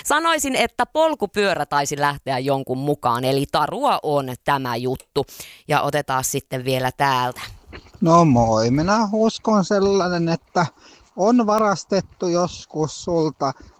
Sanoisin, että polkupyörä taisi lähteä jonkun mukaan, eli tarua on tämä juttu. Ja otetaan sitten vielä täältä. No moi, minä uskon sellainen, että on varastettu joskus sulta